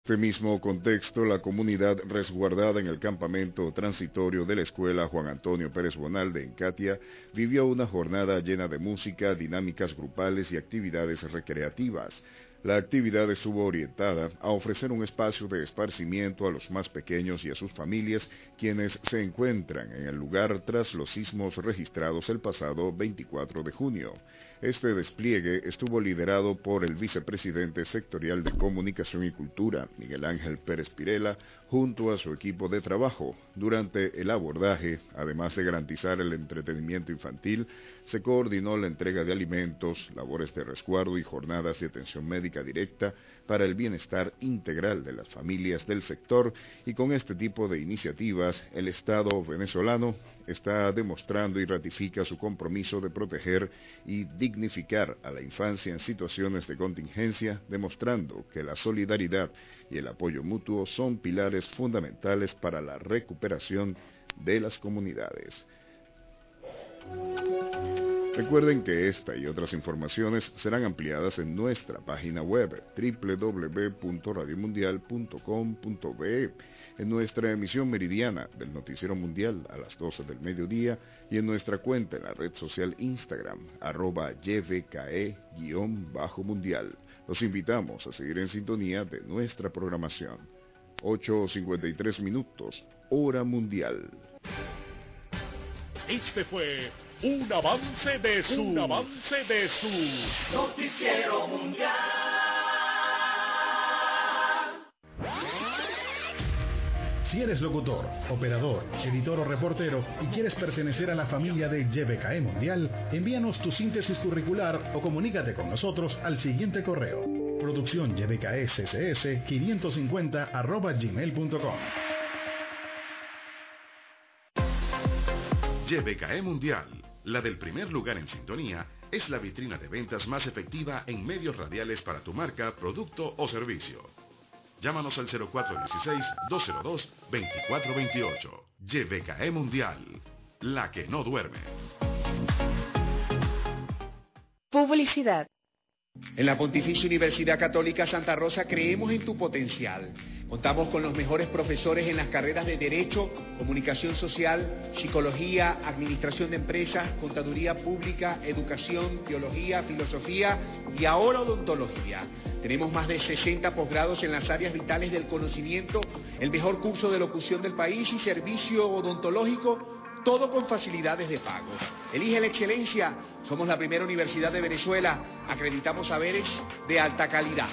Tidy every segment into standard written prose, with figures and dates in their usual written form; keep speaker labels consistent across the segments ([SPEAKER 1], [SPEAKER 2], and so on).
[SPEAKER 1] En este mismo contexto, la comunidad resguardada en el campamento transitorio de la escuela Juan Antonio Pérez Bonalde en Catia vivió una jornada llena de música, dinámicas grupales y actividades recreativas. La actividad estuvo orientada a ofrecer un espacio de esparcimiento a los más pequeños y a sus familias, quienes se encuentran en el lugar tras los sismos registrados el pasado 24 de junio. Este despliegue estuvo liderado por el vicepresidente sectorial de Comunicación y Cultura, Miguel Ángel Pérez Pirela, junto a su equipo de trabajo. Durante el abordaje, además de garantizar el entretenimiento infantil, se coordinó la entrega de alimentos, labores de resguardo y jornadas de atención médica directa para el bienestar integral de las familias del sector, y con este tipo de iniciativas el Estado venezolano está demostrando y ratifica su compromiso de proteger y dignificar a la infancia en situaciones de contingencia, demostrando que la solidaridad y el apoyo mutuo son pilares fundamentales para la recuperación de las comunidades. Recuerden que esta y otras informaciones serán ampliadas en nuestra página web www.radiomundial.com.be, en nuestra emisión meridiana del Noticiero Mundial a las 12 del mediodía y en nuestra cuenta en la red social Instagram, @YVKE_mundial. Los invitamos a seguir en sintonía de nuestra programación. 8:53, hora mundial.
[SPEAKER 2] Este fue un avance de su Noticiero Mundial.
[SPEAKER 3] Si eres locutor, operador, editor o reportero y quieres pertenecer a la familia de YBKE Mundial, envíanos tu síntesis curricular o comunícate con nosotros al siguiente correo: producciónyBKSS550@gmail.com.
[SPEAKER 4] YBKE Mundial, la del primer lugar en sintonía, es la vitrina de ventas más efectiva en medios radiales para tu marca, producto o servicio. Llámanos al 0416-202-2428. YBKE Mundial, la que no duerme.
[SPEAKER 5] Publicidad.
[SPEAKER 6] En la Pontificia Universidad Católica Santa Rosa creemos en tu potencial. Contamos con los mejores profesores en las carreras de Derecho, Comunicación Social, Psicología, Administración de Empresas, Contaduría Pública, Educación, Teología, Filosofía y ahora Odontología. Tenemos más de 60 posgrados en las áreas vitales del conocimiento, el mejor curso de locución del país y servicio odontológico, todo con facilidades de pago. Elige la excelencia. Somos la primera universidad de Venezuela. Acreditamos saberes de alta calidad.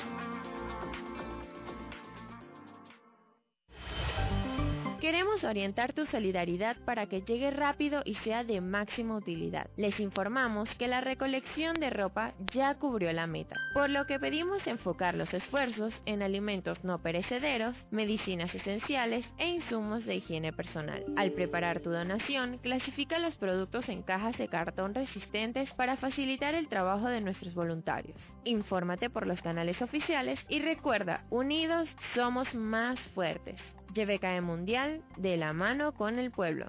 [SPEAKER 5] Queremos orientar tu solidaridad para que llegue rápido y sea de máxima utilidad. Les informamos que la recolección de ropa ya cubrió la meta, por lo que pedimos enfocar los esfuerzos en alimentos no perecederos, medicinas esenciales e insumos de higiene personal. Al preparar tu donación, clasifica los productos en cajas de cartón resistentes para facilitar el trabajo de nuestros voluntarios. Infórmate por los canales oficiales y recuerda, unidos somos más fuertes. YBKE Mundial, de la mano con el pueblo.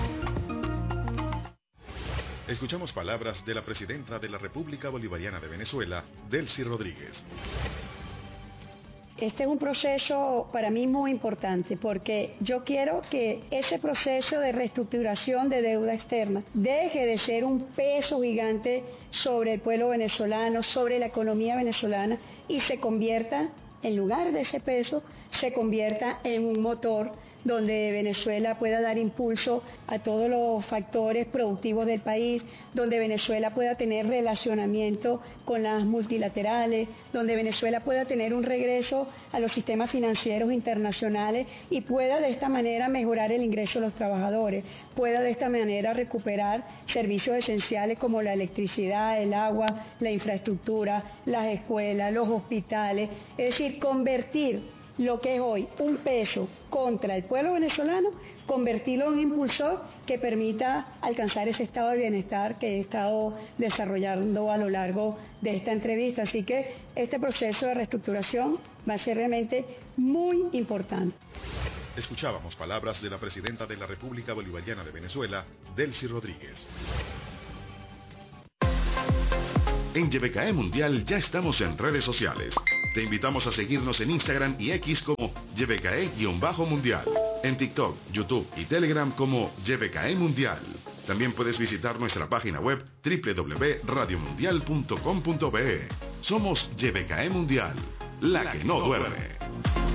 [SPEAKER 4] Escuchamos palabras de la presidenta de la República Bolivariana de Venezuela, Delcy Rodríguez.
[SPEAKER 7] Este es un proceso para mí muy importante porque yo quiero que ese proceso de reestructuración de deuda externa deje de ser un peso gigante sobre el pueblo venezolano, sobre la economía venezolana y se convierta, en lugar de ese peso, se convierta en un motor donde Venezuela pueda dar impulso a todos los factores productivos del país, donde Venezuela pueda tener relacionamiento con las multilaterales, donde Venezuela pueda tener un regreso a los sistemas financieros internacionales y pueda de esta manera mejorar el ingreso de los trabajadores, pueda de esta manera recuperar servicios esenciales como la electricidad, el agua, la infraestructura, las escuelas, los hospitales, es decir, convertir lo que es hoy un peso contra el pueblo venezolano, convertirlo en un impulsor que permita alcanzar ese estado de bienestar que he estado desarrollando a lo largo de esta entrevista. Así que este proceso de reestructuración va a ser realmente muy importante.
[SPEAKER 4] Escuchábamos palabras de la presidenta de la República Bolivariana de Venezuela, Delcy Rodríguez. En YBKE Mundial ya estamos en redes sociales. Te invitamos a seguirnos en Instagram y X como YBKE-Mundial. En TikTok, YouTube y Telegram como YBKE Mundial. También puedes visitar nuestra página web www.radiomundial.com.be. Somos YBKE Mundial, la que no duerme.